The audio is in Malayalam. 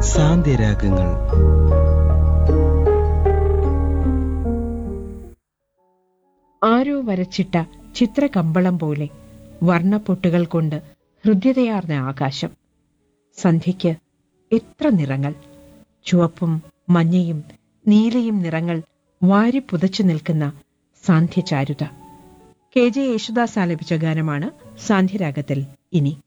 സാന്ധ്യരാഗങ്ങൾ. ആരോ വരച്ചിട്ട ചിത്രകമ്പളം പോലെ വർണ്ണപ്പൊട്ടുകൾ കൊണ്ട് ഹൃദ്യതയാർന്ന ആകാശം. സന്ധ്യയ്ക്ക് എത്ര നിറങ്ങൾ! ചുവപ്പും മഞ്ഞയും നീലയും നിറങ്ങൾ വാരി പുതച്ചു നിൽക്കുന്ന സാന്ധ്യചാരുത. കെ ജെ യേശുദാസ് ആലപിച്ച ഗാനമാണ് സാന്ധ്യരാഗത്തിൽ ഇനി.